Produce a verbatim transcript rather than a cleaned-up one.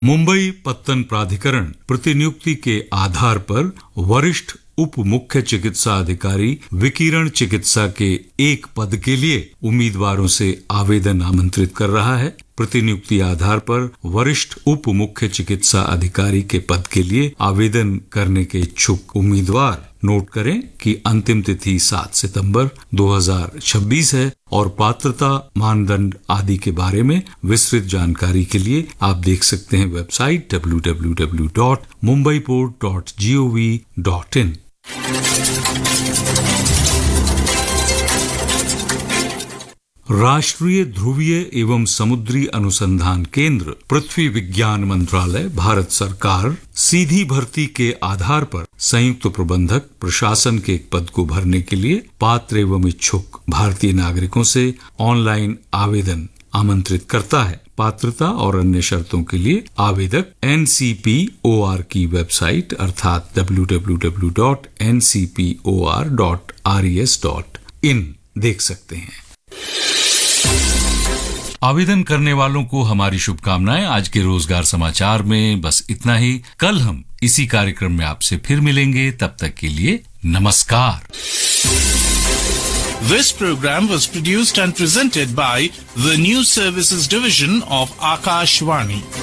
मुंबई पत्तन प्राधिकरण प्रतिनियुक्ति के आधार पर वरिष्ठ उप मुख्य चिकित्सा अधिकारी विकिरण चिकित्सा के एक पद के लिए उम्मीदवारों से आवेदन आमंत्रित कर रहा है। प्रतिनियुक्ति आधार पर वरिष्ठ उप मुख्य चिकित्सा अधिकारी के पद के लिए आवेदन करने के इच्छुक उम्मीदवार नोट करें कि अंतिम तिथि सात सितंबर दो हज़ार छब्बीस है और पात्रता मानदंड आदि के बारे में विस्तृत जानकारी के लिए आप देख सकते हैं website W W W dot Mumbai port dot G O V dot in. राष्ट्रीय ध्रुवीय एवं समुद्री अनुसंधान केंद्र, पृथ्वी विज्ञान मंत्रालय, भारत सरकार सीधी भर्ती के आधार पर संयुक्त प्रबंधक प्रशासन के एक पद को भरने के लिए पात्र एवं इच्छुक भारतीय नागरिकों से ऑनलाइन आवेदन आमंत्रित करता है। पात्रता और अन्य शर्तों के लिए आवेदक N C P O R की वेबसाइट अर्थात W W W dot N C P O R dot R E S dot in देख सकते हैं। आवेदन करने वालों को हमारी शुभकामनाएं। आज के रोजगार समाचार में बस इतना ही। कल हम इसी कार्यक्रम में आपसे फिर मिलेंगे, तब तक के लिए नमस्कार। This program was produced and presented by the News Services Division of Akashvani.